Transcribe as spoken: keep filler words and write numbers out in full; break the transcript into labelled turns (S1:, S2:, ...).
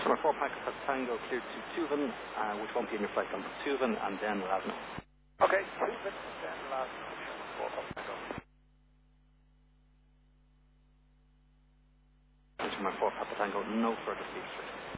S1: Number four, Packet Tango, clear to Tuvan, uh, which won't be in your flight number Tuvan, and then Lavno.
S2: Okay, Tuvan, then Lavno, four, Packet Tango.
S1: Number four, Papa Tango, no further speech.